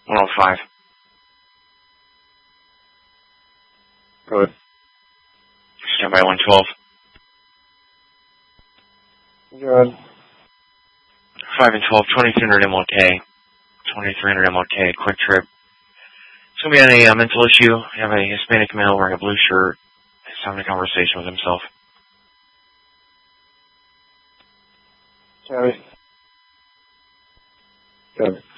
105. Good. Stand by 112. Good. 5 and 12, 2300 MLK. 2300 MLK, quick trip. It's going to be on a mental issue. You have a Hispanic male wearing a blue shirt. He's having a conversation with himself. Copy. Copy.